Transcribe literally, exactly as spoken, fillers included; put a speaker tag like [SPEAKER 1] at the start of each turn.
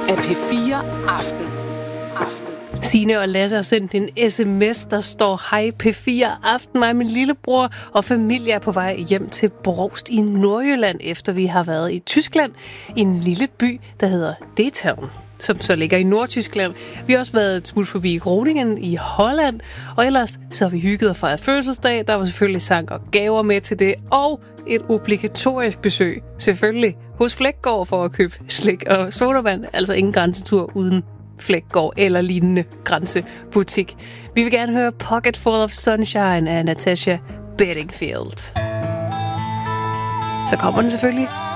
[SPEAKER 1] af P fire Aften. Aften.
[SPEAKER 2] Signe og Lasse har sendt en sms, der står: Hej P fire Aften, mig og min lillebror og familie er på vej hjem til Brovst i Nordjylland, efter vi har været i Tyskland, i en lille by, der hedder Detaun, som så ligger i Nordtyskland. Vi har også været et smut forbi Groningen i Holland, og ellers så har vi hygget og fejret fødselsdag. Der var selvfølgelig sang og gaver med til det, og et obligatorisk besøg, selvfølgelig, hos Flækgaard for at købe slik og sodavand, altså ingen grænsetur uden Flækgaard eller lignende grænsebutik. Vi vil gerne høre Pocket Full of Sunshine af Natasha Bedingfield. Så kommer den selvfølgelig